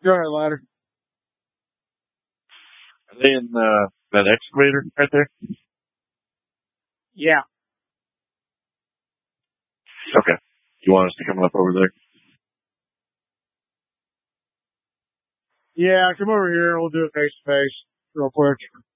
Go ahead, ladder. Are they in that excavator right there? Yeah. Okay. You want us to come up over there? Yeah, come over here and we'll do it face to face real quick.